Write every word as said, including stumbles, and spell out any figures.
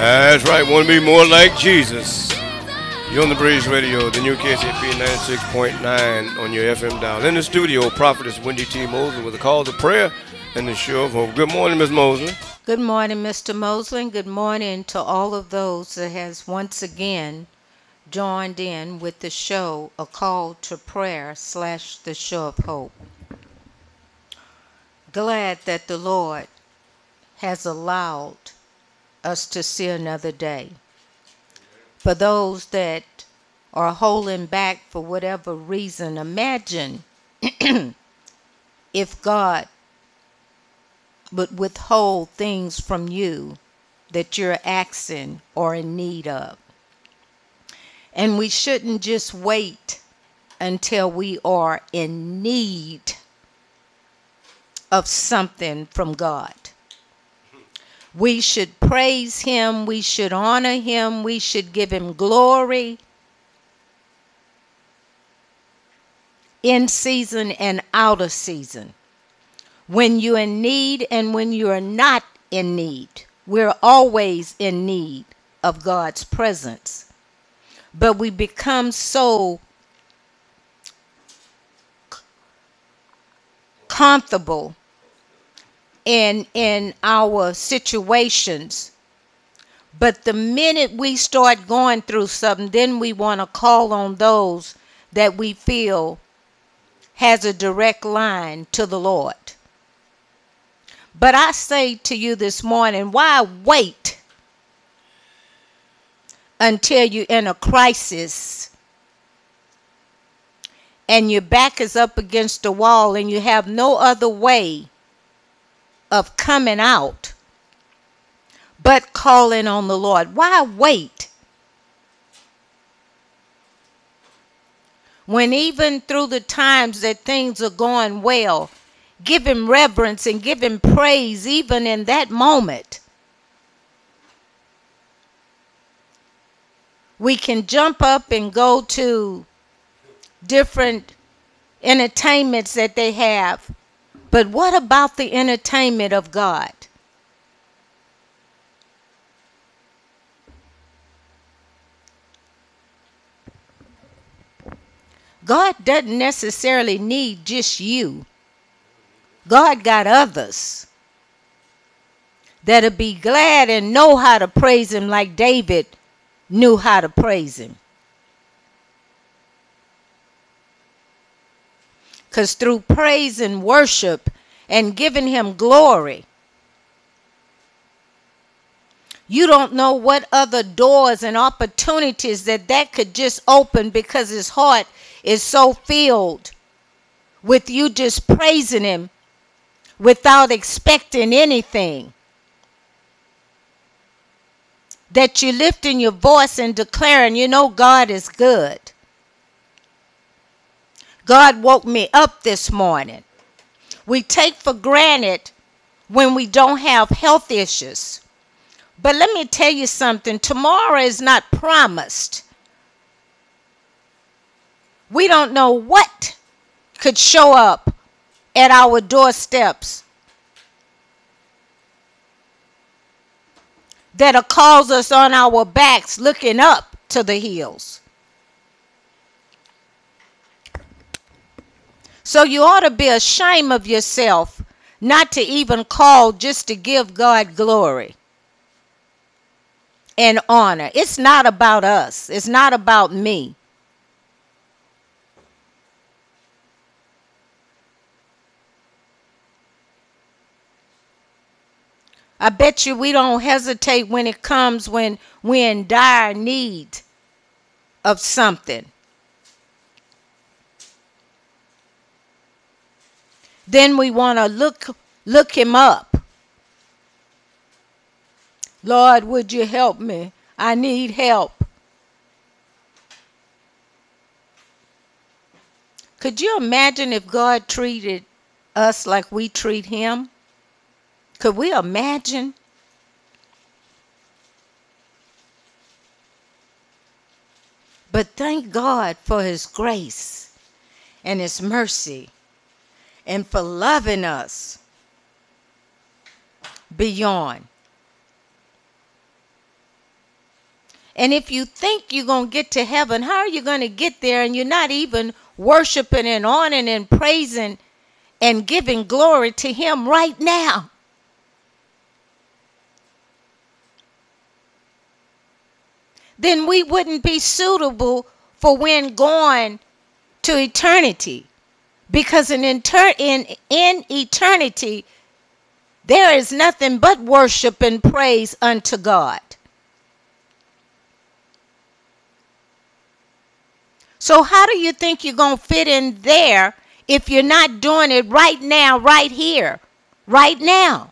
That's right. Want to be more like Jesus. You're on the Breeze Radio, the new K C P ninety-six point nine on your F M dial. In the studio, Prophetess Wendy T. Mosley with a call to prayer and the show of hope. Good morning, Miss Mosley. Good morning, Mister Mosley. Good morning to all of those that has once again joined in with the show, A Call to Prayer slash the Show of Hope. Glad that the Lord has allowed us to see another day. For those that are holding back for whatever reason, imagine if God would withhold things from you that you're asking or in need of. And we shouldn't just wait until we are in need of something from God. We should praise him, we should honor him, we should give him glory in season and out of season. When you're in need and when you're not in need. We're always in need of God's presence. But we become so comfortable in in our situations. But the minute we start going through something, then we want to call on those that we feel has a direct line to the Lord. But I say to you this morning, why wait until you're in a crisis and your back is up against the wall and you have no other way of coming out but calling on the Lord? Why wait when even through the times that things are going well, give him reverence and give him praise even in that moment? We can jump up and go to different entertainments that they have. But what about the entertainment of God? God doesn't necessarily need just you. God got others that'll be glad and know how to praise him like David knew how to praise him. Because through praise and worship and giving him glory, you don't know what other doors and opportunities that that could just open, because his heart is so filled with you just praising him without expecting anything, that you're lifting your voice and declaring, you know, God is good. God woke me up this morning. We take for granted when we don't have health issues. But let me tell you something. Tomorrow is not promised. We don't know what could show up at our doorsteps that'll cause us on our backs looking up to the hills. So you ought to be ashamed of yourself not to even call just to give God glory and honor. It's not about us. It's not about me. I bet you we don't hesitate when it comes when we're in dire need of something. Then we want to look look him up. Lord, would you help me? I need help. Could you imagine if God treated us like we treat him? Could we imagine? But thank God for his grace and his mercy and for loving us beyond. And if you think you're going to get to heaven, how are you going to get there and you're not even worshiping and honoring and praising and giving glory to him right now? Then we wouldn't be suitable for when going to eternity. Because in, inter- in, in eternity, there is nothing but worship and praise unto God. So how do you think you're going to fit in there if you're not doing it right now, right here, right now?